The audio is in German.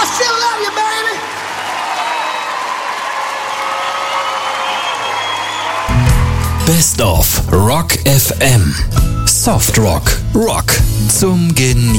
I still love you, baby. Best of Rock FM. Soft Rock. Rock zum Genießen.